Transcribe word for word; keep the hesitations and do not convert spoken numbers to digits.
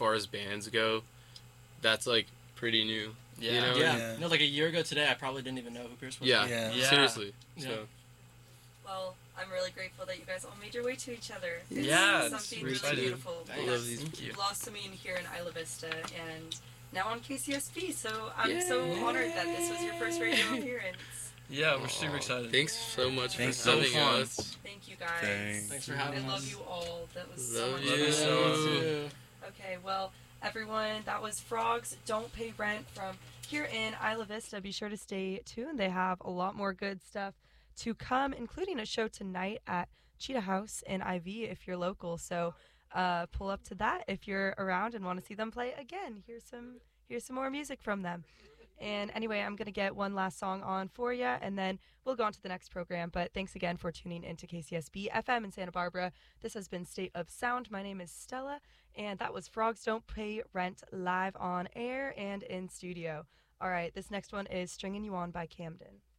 far as bands go, that's like pretty new. Yeah. You know? Yeah. Yeah. No, like a year ago today, I probably didn't even know who Pierce was. Yeah. Yeah. Yeah. Seriously. Yeah. So Well, I'm really grateful that you guys all made your way to each other. It's Yeah, it's something super really exciting. beautiful. Thanks. We Love have these- Thank you. blossoming here in Isla Vista, and now on K C S B. So I'm so Yay. honored that this was your first radio appearance. Yeah, we're super Aw, excited. Thanks so much Thanks for so having fun. us. Thank you guys. Thanks. Thanks for I having us. love you all. That was Love so much you. Love you fun. so Me too. Okay, well, everyone, that was Frogs Don't Pay Rent from here in Isla Vista. Be sure to stay tuned. They have a lot more good stuff to come, including a show tonight at Cheetah House in I V if you're local. So uh, pull up to that if you're around and want to see them play again. Here's some here's some more music from them. And anyway, I'm going to get one last song on for you, and then we'll go on to the next program. But thanks again for tuning in to K C S B F M in Santa Barbara. This has been State of Sound. My name is Stella, and that was Frogs Don't Pay Rent live on air and in studio. All right, this next one is Stringing You On by Camden.